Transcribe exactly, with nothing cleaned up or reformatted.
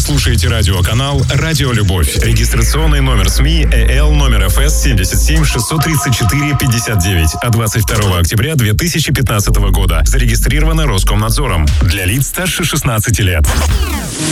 слушаете радиоканал «Радио Любовь». Регистрационный номер СМИ ЭЛ номер эф эс семь семь шесть три четыре пятьдесят девять от двадцать второго октября две тысячи пятнадцатого года. Зарегистрировано Роскомнадзором. Для лиц старше шестнадцати лет.